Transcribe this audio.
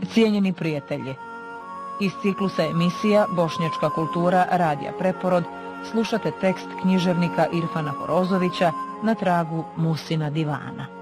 Cijenjeni prijatelji, iz ciklusa emisija Bošnjačka kultura Radija Preporod slušate tekst književnika Irfana Porozovića Na tragu Musina divana.